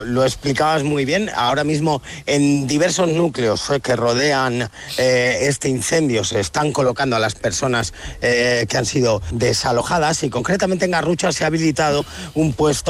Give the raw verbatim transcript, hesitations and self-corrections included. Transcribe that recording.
Lo explicabas muy bien. Ahora mismo en diversos núcleos eh, que rodean eh, este incendio se están colocando a las personas eh, que han sido desalojadas y concretamente en Garrucha se ha habilitado un puesto